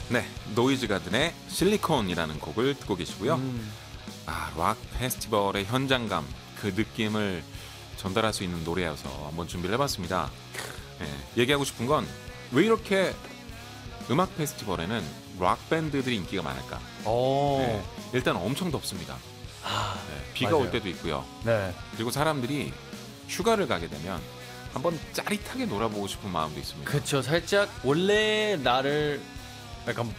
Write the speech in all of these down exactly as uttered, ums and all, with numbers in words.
네, 노이즈 가든의 실리콘이라는 곡을 듣고 계시고요. 음. 아, 락 페스티벌의 현장감, 그 느낌을 전달할 수 있는 노래여서 한번 준비를 해봤습니다. 네, 얘기하고 싶은 건 왜 이렇게 음악 페스티벌에는 락 밴드들이 인기가 많을까? 오. 네, 일단 엄청 덥습니다. 아, 네, 비가 맞아요. 올 때도 있고요. 네. 그리고 사람들이 휴가를 가게 되면 한번 짜릿하게 놀아보고 싶은 마음도 있습니다. 그렇죠. 살짝 원래 나를 약간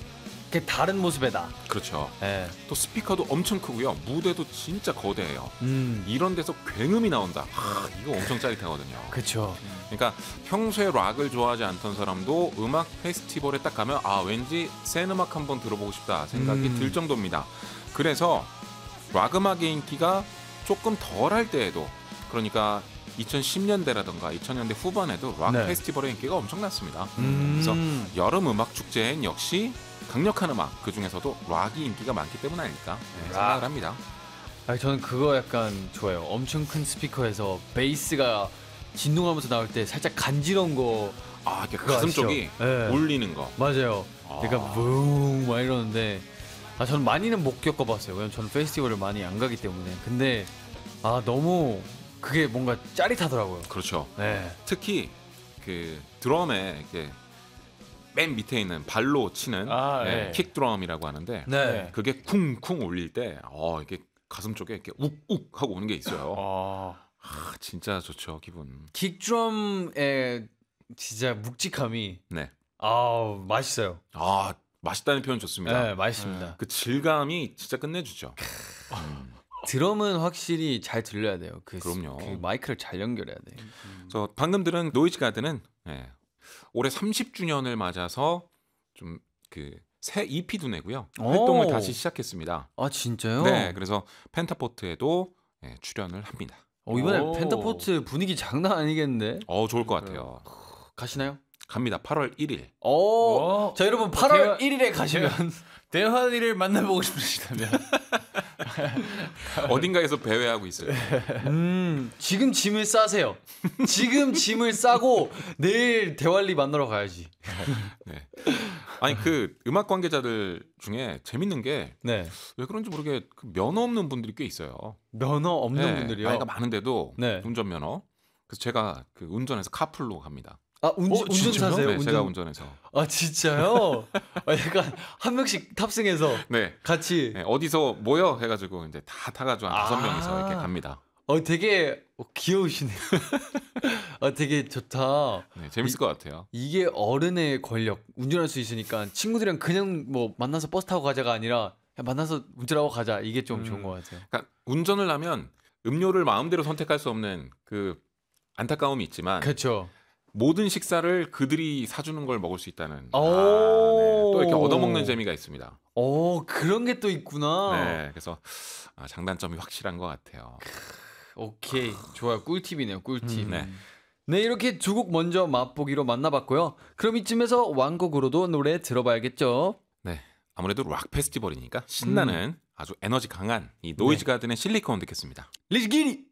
그 다른 모습에다. 그렇죠. 네. 또 스피커도 엄청 크고요. 무대도 진짜 거대해요. 음. 이런 데서 굉음이 나온다. 아, 이거 엄청 짜릿하거든요. 그렇죠. 그러니까 평소에 락을 좋아하지 않던 사람도 음악 페스티벌에 딱 가면 아 왠지 센 음악 한번 들어보고 싶다 생각이 음. 들 정도입니다. 그래서 락 음악의 인기가 조금 덜할 때에도, 그러니까 이천십 년대라던가 이천 년대 후반에도 락 네. 페스티벌의 인기가 엄청났습니다. 음. 그래서 여름 음악 축제엔 역시 강력한 음악, 그 중에서도 락이 인기가 많기 때문 아닐까 네, 생각을 합니다. 아, 저는 그거 약간 좋아요. 엄청 큰 스피커에서 베이스가 진동하면서 나올 때 살짝 간지러운 거. 아, 이렇게 그거 가슴 아시죠? 쪽이 네. 울리는 거. 맞아요. 아. 약간 붕막 이러는데 아, 저는 많이는 못 겪어봤어요. 왜냐면 저는 페스티벌을 많이 안 가기 때문에. 근데 아, 너무 그게 뭔가 짜릿하더라고요. 그렇죠. 네. 특히 그 드럼에 이렇게 맨 밑에 있는 발로 치는 아, 네, 네. 킥 드럼이라고 하는데 네. 그게 쿵쿵 울릴 때 어, 이게 가슴 쪽에 이렇게 욱욱 하고 오는 게 있어요. 아. 아, 진짜 좋죠, 기분. 킥드럼의 진짜 묵직함이 네. 아, 맛있어요. 아, 맛있다는 표현 좋습니다. 네, 맛있습니다. 그 질감이 진짜 끝내주죠. 음. 드럼은 확실히 잘 들려야 돼요. 그, 그럼요. 그 마이크를 잘 연결해야 돼. 그래서 방금 들은 노이즈 가든은 네, 올해 삼십 주년을 맞아서 좀 그 새 이피도 내고요. 활동을 오. 다시 시작했습니다. 아, 진짜요? 네, 그래서 펜타포트에도 네, 출연을 합니다. 어, 이번에 오. 펜타포트 분위기 장난 아니겠는데? 어, 좋을 것 같아요. 가시나요? 갑니다. 팔월 일일. 오. 오. 자, 여러분 팔월 대화- 일일에 가시면 대환이를 만나보고 싶으시다면 어딘가에서 배회하고 있어요. 음, 지금 짐을 싸세요. 지금 짐을 싸고 내일 대활리 만나러 가야지. 네. 아니 그 음악 관계자들 중에 재밌는 게 왜 네. 그런지 모르게 그 면허 없는 분들이 꽤 있어요. 면허 없는 네, 분들이요. 나이가 많은데도 네. 운전면허. 그래서 제가 그 운전해서 카풀로 갑니다. 아, 운, 어, 운전사세요? 진짜요? 네, 운전... 제가 운전해서. 아, 진짜요? 아, 약간 한 명씩 탑승해서 네. 같이. 네, 어디서 모여 해가지고 이제 다 타가지고 한 다섯 아. 명이서 이렇게 갑니다. 어, 되게 어, 귀여우시네요. 아, 되게 좋다. 네, 재밌을 것 같아요. 이게 어른의 권력. 운전할 수 있으니까 친구들이랑 그냥 뭐 만나서 버스 타고 가자가 아니라 그냥 만나서 운전하고 가자. 이게 좀 음. 좋은 것 같아요. 그러니까 운전을 하면 음료를 마음대로 선택할 수 없는 그 안타까움이 있지만 그렇죠. 모든 식사를 그들이 사주는 걸 먹을 수 있다는 아, 오. 네. 또 이렇게 얻어먹는 재미가 있습니다. 오, 그런 게 또 있구나. 네, 그래서 아, 장단점이 확실한 것 같아요. 오케이, 좋아요. 꿀팁이네요. 꿀팁. 네. 네, 이렇게 두 곡 먼저 맛보기로 만나봤고요. 그럼 이쯤에서 완곡으로도 노래 들어봐야겠죠. 네, 아무래도 락 페스티벌이니까 신나는 아주 에너지 강한 이 노이즈 가든의 실리콘 듣겠습니다. Let's get it!